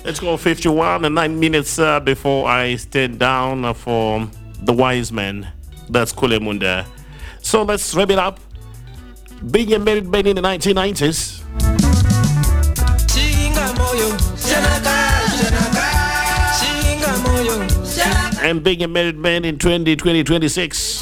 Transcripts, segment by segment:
Let's go 51 and 9 minutes before I stand down for the wise man. That's Kulemunda. So let's wrap it up. Being a married man in the 1990s. And being a married man in 2026.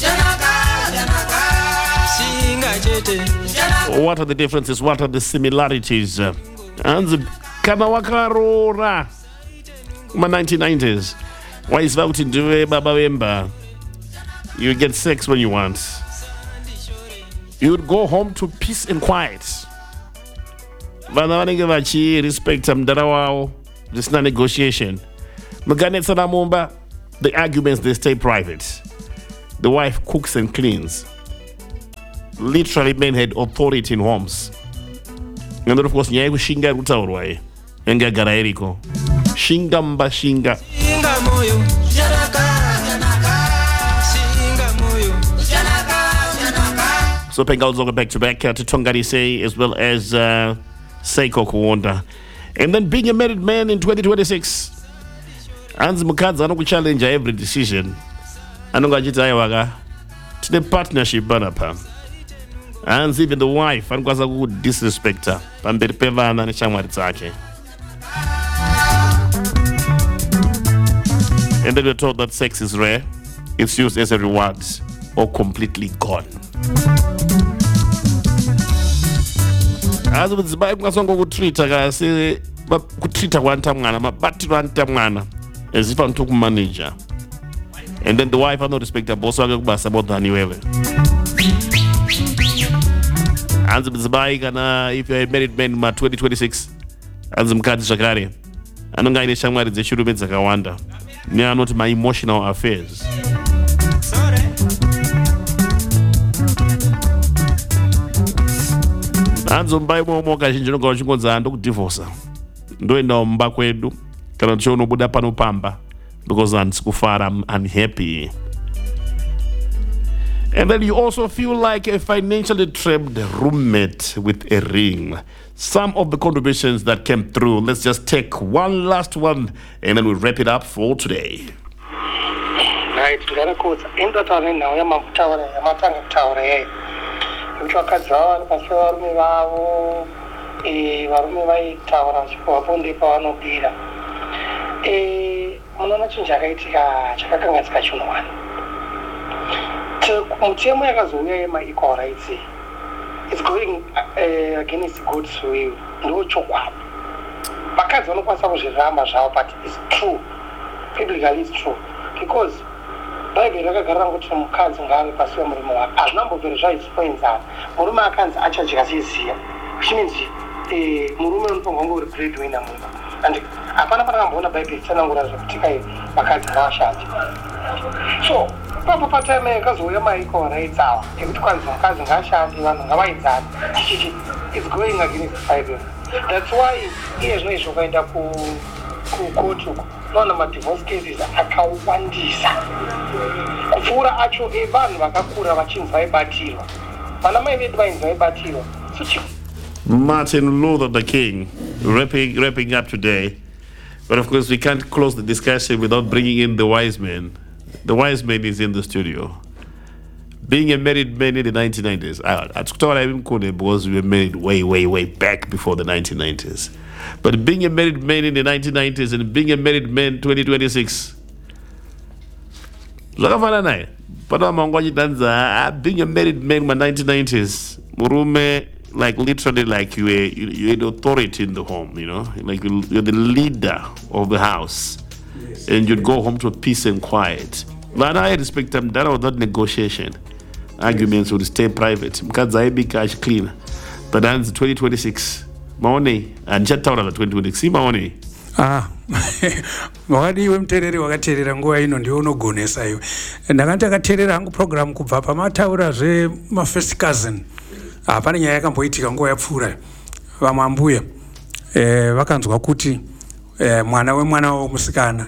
What are the differences? What are the similarities? And kama wakarora ma 1990s. Why is that in Due Baba Wemba? You get sex when you want. You would go home to peace and quiet. Vana vanenge vachi respect mdara wao. There's no negotiation. Maganetsa na mumba. The arguments, they stay private. The wife cooks and cleans. Literally, men had authority in homes. And then, of course, nyaya kushinga kutaurwa enga gara eriko. Shinga mba shinga. So Pengal Zoga back to back to Tongarise as well as Seiko Kuonda. And then being a married man in 2026. Anzi mukadzi anokuchallenge every decision. Anongachita aiwaga tine partnership banapa. And even the wife anokwaza ku disrespect her pamberi pevana neshamwari dzake. And then we're told that sex is rare, it's used as a reward or completely gone. As with Zibai Mwasongo kutreata kasi kutreata kwanta mwana mabatiro anta mwana as if I'm talking manager. And then the wife, I don't respect her boss, so I go back about the anyway. And if you're a married man in 2026, and some cards shakari, I don't get shamwari the shuru beds like I wonder. They are not my emotional affairs. And some buy more kashinjo go chingonza ndo divorce. Ndo enda mba kwedu kana chono buda pano pamba because I'm unhappy. And then you also feel like a financially trapped roommate with a ring. Some of the contributions that came through. Let's just take one last one and then we'll wrap it up for today. Right, into talking now, I'm a tower. Which was Kazawan, Pastor Mivao, a Varumai Tower, upon the Pano Pira. A Mononachaka, Chakakan Skachun. It's going against God's will. No choke. Because on but it's true. Biblically, it's true. Because Bible Garango some cards and Gali Pasum, a number of the right explains that Muruma can't actually here. Which means a Muruman from Hongo great winner. And Apanapana Bible, Sanangura, Bakat Rasha. So, Papa Tamakers, we are my correct out. If it comes from Cousin Rasha, it's going against the Bible. That's why here's no issue going to go to none of my divorce cases. I can't one this. Kufura actual Evan, Wakakura, watching by Batiro. Panama made by Batiro. Martin Luther King, wrapping up today. But of course, we can't close the discussion without bringing in the wise man. The wise man is in the studio. Being a married man in the 1990s, I told him because we were married way back before the 1990s. But being a married man in the 1990s and being a married man 2026, being a married man in the 1990s, Murume, like literally, like you had authority in the home, you know, like you're the leader of the house. Yes. And you'd go home to peace and quiet. But I respect them that without negotiation. Arguments would stay private. Because I be cash clean. But that's 2026. Maone and chat out of 2026. See Maone. Wakati wemtereri wakaterera nguva ino ndionogonesa iwe. Ndakati akaterera hangu program kubva pamataura ma first cousin. Pane nyaya yakamboitika nguva yapfuura. Vamwe ambuya vakanzwa kuti mwana wemwana womusikana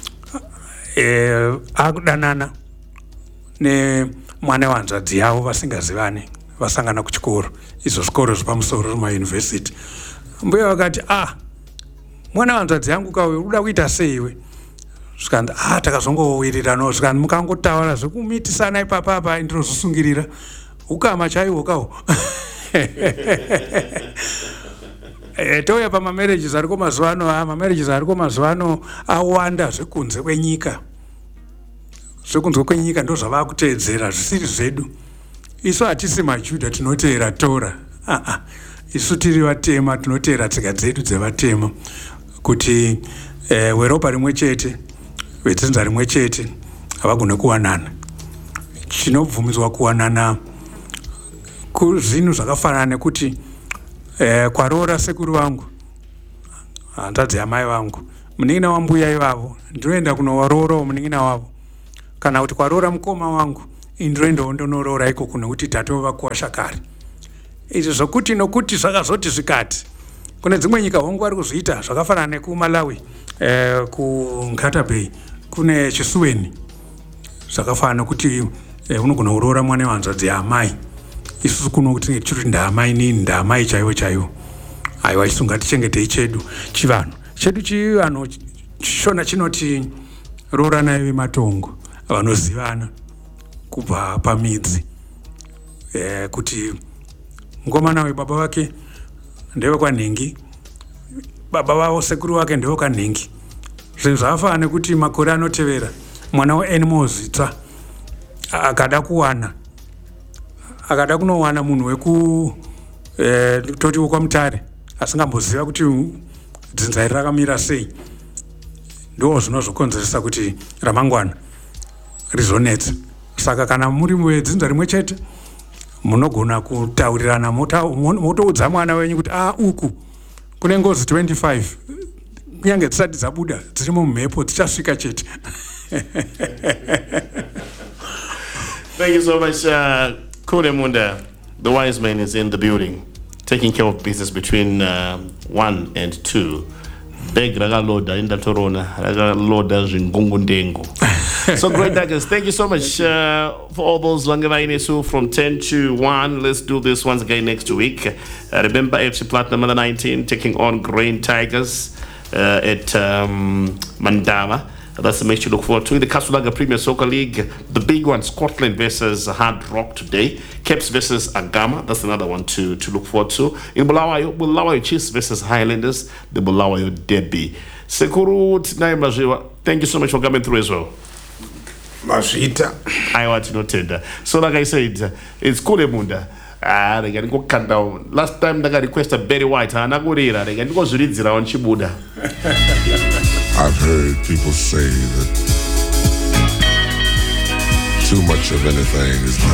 akudanana nemwana wanzvadzi yavo vasingazivane vasangana kuchikoro izvo zvikoro zvepamusoro zvemayunivhesiti. Mbuya vakati mwana wanzvadzi yangu kauye uda kuita seiwe zvikanzi takazongowiriranawo zvikanzi mukangotaura zvekumitisana ipapapa ndinozosungirira ukama chaiwo kawo. Touya pamamarriages ariko mazuva ano, mamarriages ariko mazuva ano awanda zvekunze kwenyika. Zvekunze kwenyika ndo zvava kuteedzera zvisiri zvedu. Isu hatisi maJudha tinoteera Tora. Isu tiri vatema tinoteera tsika dzedu dzevatema kuti weropa rimwe chete, wedzinza rimwe chete havagone kuwanana. Chinobvumidzwa kuwanana zvinhu zvakafanana nekuti kwaroora sekuru vangu, hanzvadzi yamai vangu, munin'ina wambuya ivavo, ndinoenda kunovaroora munin'ina wavo. Kana kuti kwaroora mukoma wangu, ndinoendawo ndonoroora ikoko nekuti tatova kuwasha kare. Izvi zvokuti nokuti zvakazoti zvikati. Kune dzimwe nyika hongu vari kuzviita zvakafanana nekuMalawi, kuNkata Bay, kune Chisuweni. Zvakafanana nekuti unogona kuroora mwana wanzvadzi yamai. Isusu kuno kuti chiri ndaamai nini, ndaamai chaiwo chaiwo. Aiwa isu ngatichengetei chedu chivanhu. Chedu chivanhu chishona chinoti roorana vematongo vanozivana kubva pamidzi. Kuti ngomana webaba wake ndewe kwaNhengi, baba wavo sekuru wake ndewe kwaNhengi. Zvinhu zvakafanana nekuti makore anotevera mwana waEnimozitsa akada kuwana, akada kunowana munhu weku toti wokwamutare asingamboziva kuti dzinza iri rakamira sei, ndo zvinozokonzeresa kuti ramangwana rizonetsa. Saka kana muri wedzinza rimwe chete munogona kutaurirana, motoudza mwana wenyu kuti uku kune ngozi 25 kunyange dzisati dzabuda dzirimo mumhepo dzichasvika chete. Thank you so much, Kule Munda. The wise man is in the building, taking care of business between 1 and 2. Beg ragaloda in the Torona, ragaloda zingungundengu. So great, Douglas. Thank you so much for all those Langavainesu from 10 to 1. Let's do this once again next week. Remember FC Platinum under 19 taking on Grain Tigers at Mandava. That's the match you look forward to. In the Kasulaga Premier Soccer League, the big one, Scotland versus Hard Rock today. Caps versus Agama, that's another one to look forward to. In Bulawayo Chiefs versus Highlanders, the Bulawayo Derby. Sekuru Tinaimbajiwa, thank you so much for coming through as well. Mashita. I want to note. So like I said, it's Kule Munda. They can go cut down. Last time they got requested Barry White, they can go to Ridzira on Chibuda. I've heard people say that too much of anything is not